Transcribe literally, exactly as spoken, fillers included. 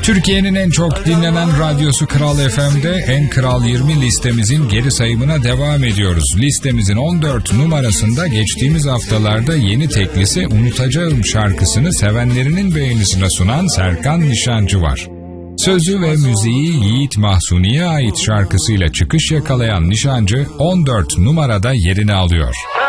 Türkiye'nin en çok dinlenen radyosu Kral F M'de En Kral yirmi listemizin geri sayımına devam ediyoruz. Listemizin on dört numarasında geçtiğimiz haftalarda yeni teklisi Unutacağım şarkısını sevenlerinin beğenisine sunan Serkan Nişancı var. Sözü ve müziği Yiğit Mahsuni'ye ait şarkısıyla çıkış yakalayan Nişancı on dört numarada yerini alıyor.